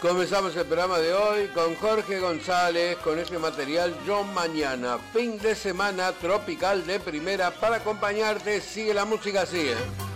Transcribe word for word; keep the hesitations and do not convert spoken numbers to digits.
Comenzamos el programa de hoy con Jorge González, con ese material Yo Mañana. Fin de semana tropical de primera para acompañarte. Sigue la música, sigue.